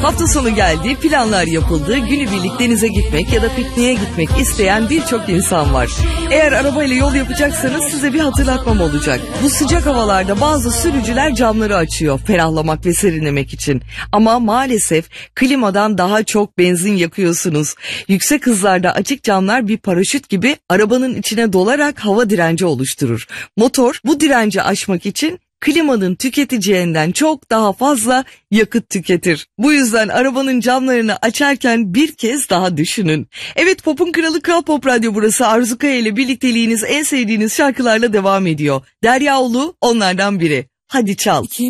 Hafta sonu geldi, planlar yapıldı, günübirlik denize gitmek ya da pikniğe gitmek isteyen birçok insan var. Eğer arabayla yol yapacaksanız size bir hatırlatmam olacak. Bu sıcak havalarda bazı sürücüler camları açıyor, ferahlamak ve serinlemek için. Ama maalesef klimadan daha çok benzin yakıyorsunuz. Yüksek hızlarda açık camlar bir paraşüt gibi arabanın içine dolarak hava direnci oluşturur. Motor bu direnci aşmak için klimanın tüketeceğinden çok daha fazla yakıt tüketir. Bu yüzden arabanın camlarını açarken bir kez daha düşünün. Evet, Pop'un Kralı Kral Pop Radyo burası. Arzu Kaya ile birlikteliğiniz en sevdiğiniz şarkılarla devam ediyor. Derya Ulu onlardan biri. Hadi çal.